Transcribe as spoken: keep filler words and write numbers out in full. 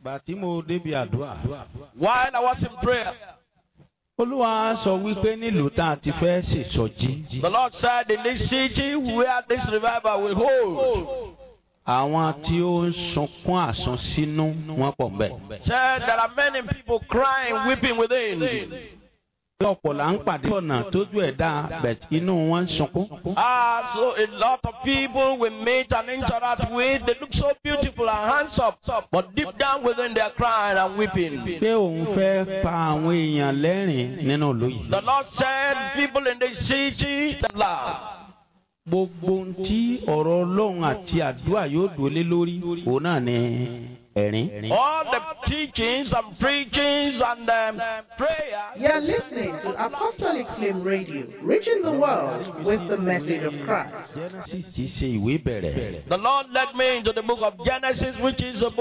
While I was in prayer, Olúwa sọ wípé nílùú tá a ti fẹ́ ṣèsọjí. the Lord said, in this city where this revival will hold, Àwọn tí ó ń sunkún àsunsínú wọ́n pọ̀ ńbẹ̀. said there are many people crying, weeping within. Ọ̀pọ̀ là ń pàdé ọ̀nà tójú ẹ̀ dá bẹ̀t inú wọn ń sunkún. Ah, so a lot of people we meet and interact with, they look so beautiful and handsome, but deep down within they are crying and weeping. Pé òun fẹ́ pa àwọn èèyàn lẹ́rìn nínú ìlú yìí. The Lord said, people in this city that laugh. Gbogbo ohun tí ọ̀rọ̀ Ọlọ́run àti àdúrà yóò dúró lórí òun náà ni ẹ̀rín. All the teachings and preachings and um, prayer. You're listening to Apostolic Flame Radio, reaching the world with the message of Christ. Genesis ti ṣe ìwé bẹ̀rẹ̀. The Lord led me into the book of Genesis, which is a book